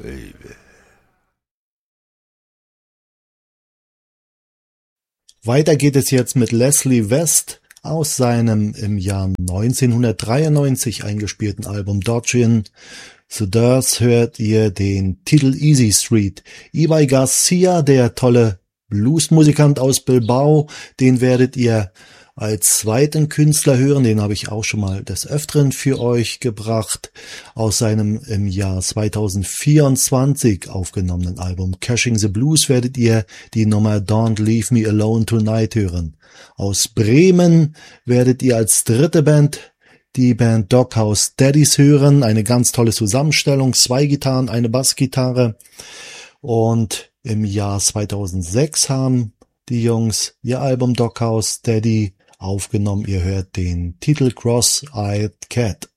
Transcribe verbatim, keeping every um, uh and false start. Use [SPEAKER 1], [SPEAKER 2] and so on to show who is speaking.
[SPEAKER 1] baby. Weiter geht es jetzt mit Leslie West aus seinem im Jahr neunzehnhundertdreiundneunzig eingespielten Album Dodgin' the Dirt hört ihr den Titel Easy Street. Ibai Garcia, der tolle Bluesmusikant aus Bilbao, den werdet ihr als zweiten Künstler hören, den habe ich auch schon mal des Öfteren für euch gebracht, aus seinem im Jahr zweitausendvierundzwanzig aufgenommenen Album Cashing the Blues werdet ihr die Nummer Don't Leave Me Alone Tonight hören. Aus Bremen werdet ihr als dritte Band die Band Doghouse Daddies hören, eine ganz tolle Zusammenstellung, zwei Gitarren, eine Bassgitarre, und im Jahr zweitausendsechs haben die Jungs ihr Album Doghouse Daddy aufgenommen. Ihr hört den Titel Cross-Eyed Cat.